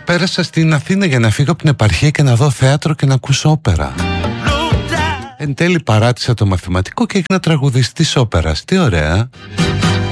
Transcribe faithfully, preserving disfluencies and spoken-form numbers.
πέρασα στην Αθήνα για να φύγω από την επαρχία και να δω θέατρο και να ακούσω όπερα. Εν τέλει παράτησα το μαθηματικό και έγινα τραγουδιστής όπερας. Τι ωραία.